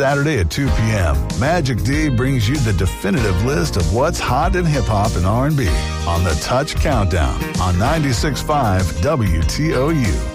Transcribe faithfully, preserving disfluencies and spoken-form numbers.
Saturday at two p.m., Magic D brings you the definitive list of what's hot in hip-hop and R and B on the Touch Countdown on ninety-six point five W T O U.